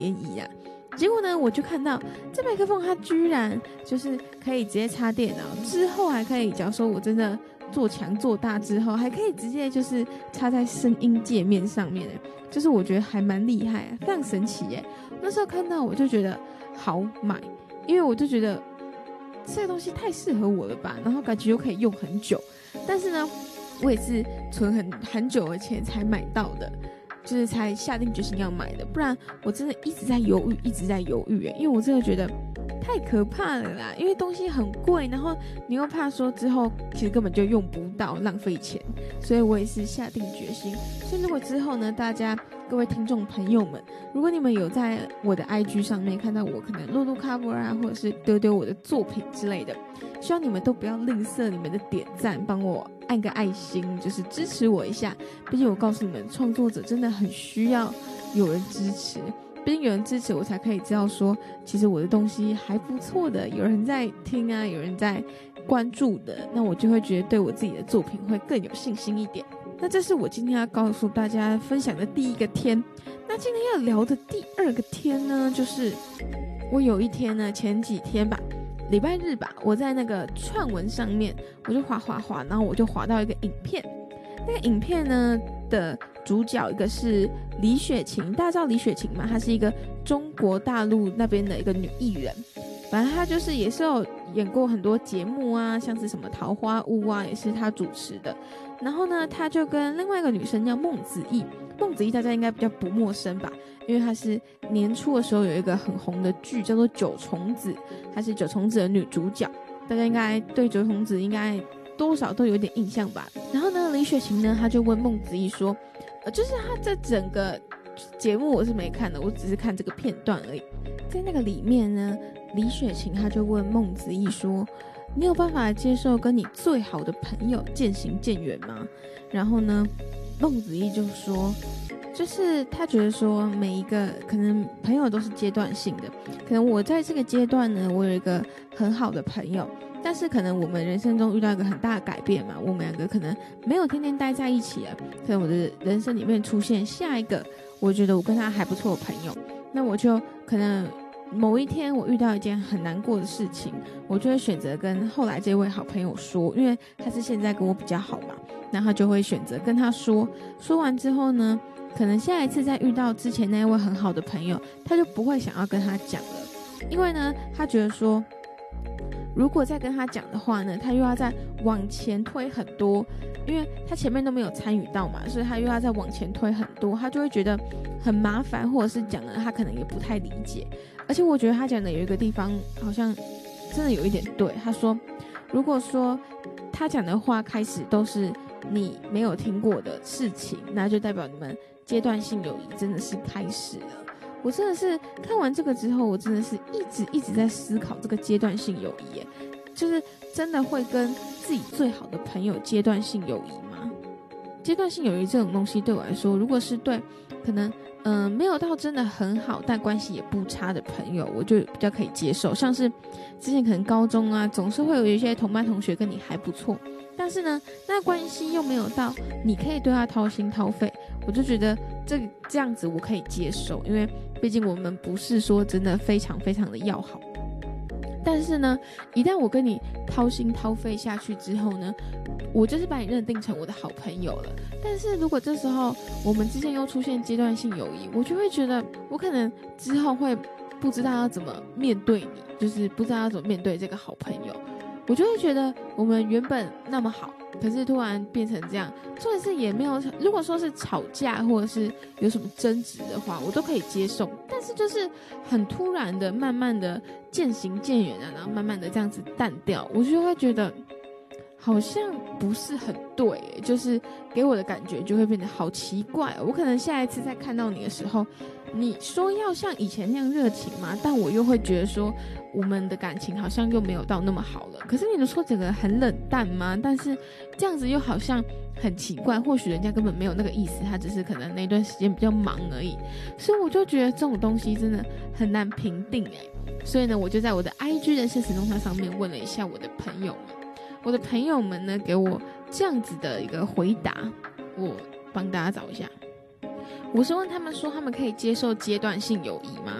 便宜啊。结果呢，我就看到这麦克风它居然就是可以直接插电脑，之后还可以，假如说我真的做强做大之后，还可以直接就是插在声音界面上面，就是我觉得还蛮厉害啊，非常神奇耶。那时候看到我就觉得好买，因为我就觉得这个东西太适合我了吧，然后感觉又可以用很久。但是呢，我也是存很久的钱才买到的，就是才下定决心要买的，不然我真的一直在犹豫，因为我真的觉得太可怕了啦，因为东西很贵，然后你又怕说之后其实根本就用不到，浪费钱，所以我也是下定决心。所以如果之后呢，各位听众朋友们，如果你们有在我的 IG 上面看到我可能录 cover 啊，或者是丢我的作品之类的，希望你们都不要吝啬你们的点赞，帮我按个爱心，就是支持我一下。毕竟我告诉你们，创作者真的很需要有人支持，毕竟有人支持我才可以知道说其实我的东西还不错的，有人在听啊，有人在关注的，那我就会觉得对我自己的作品会更有信心一点。那这是我今天要告诉大家分享的第一个天。那今天要聊的第二个天呢，就是我有一天呢，前几天吧，礼拜日吧，我在那个串文上面我就滑，然后我就滑到一个影片。那个影片呢的主角一个是李雪琴，大家知道李雪琴吗？她是一个中国大陆那边的一个女艺人，反正她就是也是有演过很多节目啊，像是什么桃花坞啊，也是她主持的。然后呢，她就跟另外一个女生叫孟子义，大家应该比较不陌生吧，因为她是年初的时候有一个很红的剧叫做《九重子》，她是九重子的女主角，大家应该对九重子应该多少都有点印象吧。然后呢，李雪琴呢，她就问孟子义说，就是她这整个节目我是没看的，我只是看这个片段而已。在那个里面呢，李雪琴她就问孟子义说，你有办法接受跟你最好的朋友渐行渐远吗？然后呢，孟子义就说，就是他觉得说每一个可能朋友都是阶段性的，可能我在这个阶段呢，我有一个很好的朋友，但是可能我们人生中遇到一个很大的改变嘛，我们两个可能没有天天待在一起了，可能我的人生里面出现下一个我觉得我跟他还不错的朋友，那我就可能某一天我遇到一件很难过的事情，我就会选择跟后来这位好朋友说，因为他是现在跟我比较好嘛，那他就会选择跟他说完之后呢，可能下一次再遇到之前那位很好的朋友，他就不会想要跟他讲了，因为呢，他觉得说如果再跟他讲的话呢，他又要再往前推很多，因为他前面都没有参与到嘛，所以他又要再往前推很多，他就会觉得很麻烦，或者是讲了他可能也不太理解。而且我觉得他讲的有一个地方好像真的有一点对，他说如果说他讲的话开始都是你没有听过的事情，那就代表你们阶段性友谊真的是开始了。我真的是看完这个之后，我真的是一直在思考这个阶段性友谊耶，就是真的会跟自己最好的朋友阶段性友谊吗？阶段性友谊这种东西对我来说，如果是对可能没有到真的很好但关系也不差的朋友，我就比较可以接受。像是之前可能高中啊，总是会有一些同班同学跟你还不错，但是呢，那关系又没有到你可以对他掏心掏肺，我就觉得这样子我可以接受，因为毕竟我们不是说真的非常非常的要好。但是呢，一旦我跟你掏心掏肺下去之后呢，我就是把你认定成我的好朋友了。但是如果这时候我们之间又出现阶段性友谊，我就会觉得我可能之后会不知道要怎么面对你，就是不知道要怎么面对这个好朋友。我就会觉得我们原本那么好，可是突然变成这样，重点是也没有，如果说是吵架或者是有什么争执的话，我都可以接受，但是就是很突然的慢慢的渐行渐远啊，然后慢慢的这样子淡掉，我就会觉得好像不是很对，就是给我的感觉就会变得好奇怪哦。我可能下一次再看到你的时候，你说要像以前那样热情嘛，但我又会觉得说我们的感情好像又没有到那么好了。可是你说整个很冷淡吗？但是这样子又好像很奇怪，或许人家根本没有那个意思，他只是可能那段时间比较忙而已。所以我就觉得这种东西真的很难评定所以呢，我就在我的 IG 的现实动态上面问了一下我的朋友们。我的朋友们呢给我这样子的一个回答，我帮大家找一下。 我是问他们说他们可以接受阶段性友谊吗？